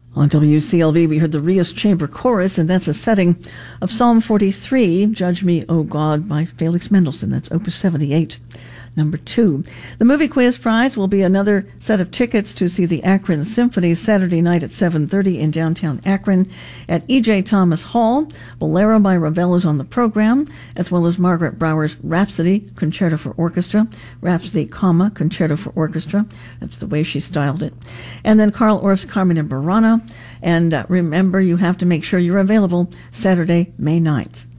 On WCLV, we heard the Rios Chamber Chorus, and that's a setting of Psalm 43, Judge Me, O God, by Felix Mendelssohn. That's Opus 78, number 2. The Movie Quiz Prize will be another set of tickets to see the Akron Symphony Saturday night at 7:30 in downtown Akron at E.J. Thomas Hall. Bolero by Ravel is on the program, as well as Margaret Brower's Rhapsody, Concerto for Orchestra, Rhapsody, Concerto for Orchestra. That's the way she styled it. And then Carl Orff's Carmen and Burana. And remember, you have to make sure you're available Saturday, May 9th.